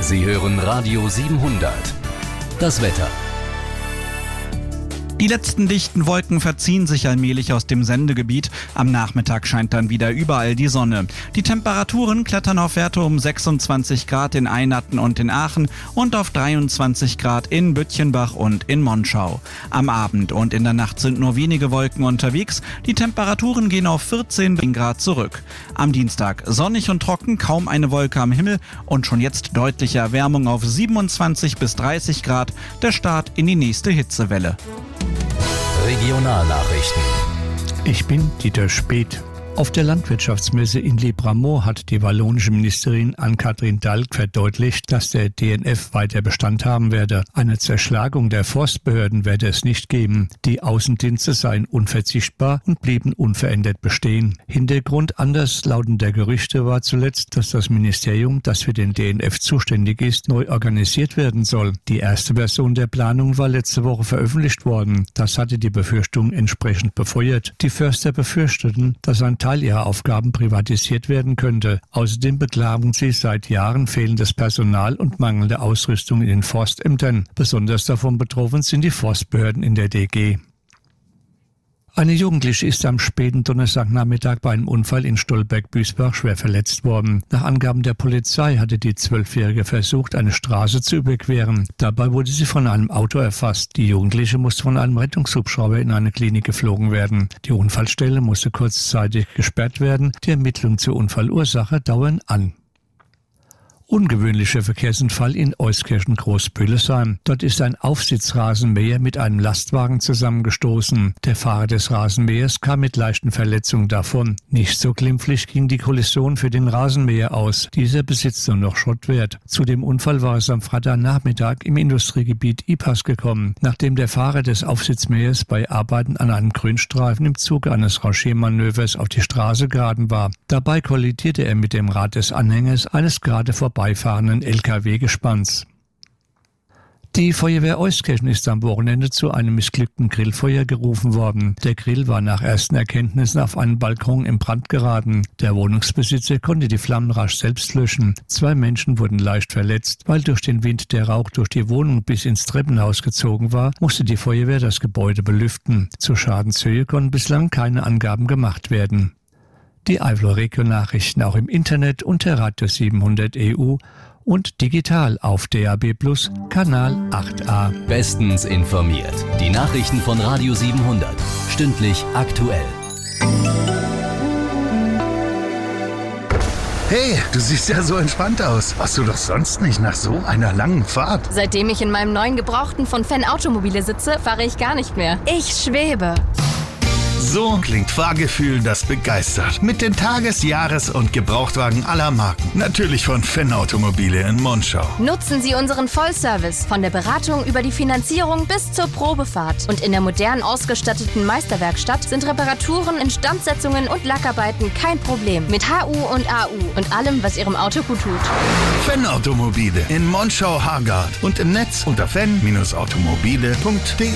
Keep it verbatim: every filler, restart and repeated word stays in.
Sie hören Radio siebenhundert. Das Wetter. Die letzten dichten Wolken verziehen sich allmählich aus dem Sendegebiet. Am Nachmittag scheint dann wieder überall die Sonne. Die Temperaturen klettern auf Werte um sechsundzwanzig Grad in Einatten und in Aachen und auf dreiundzwanzig Grad in Bütchenbach und in Monschau. Am Abend und in der Nacht sind nur wenige Wolken unterwegs. Die Temperaturen gehen auf vierzehn Grad zurück. Am Dienstag sonnig und trocken, kaum eine Wolke am Himmel und schon jetzt deutliche Erwärmung auf siebenundzwanzig bis dreißig Grad. Der Start in die nächste Hitzewelle. Regionalnachrichten. Ich bin Dieter Speth. Auf der Landwirtschaftsmesse in Libramont hat die wallonische Ministerin Anne-Kathrin Dalk verdeutlicht, dass der D N F weiter Bestand haben werde. Eine Zerschlagung der Forstbehörden werde es nicht geben. Die Außendienste seien unverzichtbar und blieben unverändert bestehen. Hintergrund anders lautender Gerüchte war zuletzt, dass das Ministerium, das für den D N F zuständig ist, neu organisiert werden soll. Die erste Version der Planung war letzte Woche veröffentlicht worden. Das hatte die Befürchtung entsprechend befeuert. Die Förster befürchteten, dass ein Teil ihrer Aufgaben privatisiert werden könnte. Außerdem beklagen sie seit Jahren fehlendes Personal und mangelnde Ausrüstung in den Forstämtern. Besonders davon betroffen sind die Forstbehörden in der D G. Eine Jugendliche ist am späten Donnerstagnachmittag bei einem Unfall in Stolberg-Büßbach schwer verletzt worden. Nach Angaben der Polizei hatte die Zwölfjährige versucht, eine Straße zu überqueren. Dabei wurde sie von einem Auto erfasst. Die Jugendliche musste von einem Rettungshubschrauber in eine Klinik geflogen werden. Die Unfallstelle musste kurzzeitig gesperrt werden. Die Ermittlungen zur Unfallursache dauern an. Ungewöhnlicher Verkehrsunfall in Euskirchen-Großbüllesheim. Dort ist ein Aufsitzrasenmäher mit einem Lastwagen zusammengestoßen. Der Fahrer des Rasenmähers kam mit leichten Verletzungen davon. Nicht so glimpflich ging die Kollision für den Rasenmäher aus. Dieser besitzt nur noch Schrottwert. Zu dem Unfall war es am Freitagnachmittag im Industriegebiet Ipas gekommen, nachdem der Fahrer des Aufsitzmähers bei Arbeiten an einem Grünstreifen im Zuge eines Rangiermanövers auf die Straße geraten war. Dabei kollidierte er mit dem Rad des Anhängers eines gerade vorbei beifahrenden L K W-Gespanns. Die Feuerwehr Euskirchen ist am Wochenende zu einem missglückten Grillfeuer gerufen worden. Der Grill war nach ersten Erkenntnissen auf einen Balkon in Brand geraten. Der Wohnungsbesitzer konnte die Flammen rasch selbst löschen. Zwei Menschen wurden leicht verletzt. Weil durch den Wind der Rauch durch die Wohnung bis ins Treppenhaus gezogen war, musste die Feuerwehr das Gebäude belüften. Zur Schadenshöhe konnten bislang keine Angaben gemacht werden. Die Eifler Regionalnachrichten auch im Internet unter Radio siebenhundert E U und digital auf D A B Plus, Kanal acht a. Bestens informiert. Die Nachrichten von Radio siebenhundert. Stündlich aktuell. Hey, du siehst ja so entspannt aus. Warst du doch sonst nicht nach so einer langen Fahrt? Seitdem ich in meinem neuen Gebrauchten von Fan Automobile sitze, fahre ich gar nicht mehr. Ich schwebe. So klingt Fahrgefühl, das begeistert. Mit den Tages-, Jahres- und Gebrauchtwagen aller Marken. Natürlich von Fan Automobile in Monschau. Nutzen Sie unseren Vollservice. Von der Beratung über die Finanzierung bis zur Probefahrt. Und in der modern ausgestatteten Meisterwerkstatt sind Reparaturen, Instandsetzungen und Lackarbeiten kein Problem. Mit H U und A U und allem, was Ihrem Auto gut tut. Fan Automobile in Monschau-Hargard und im Netz unter fan Bindestrich automobile punkt de.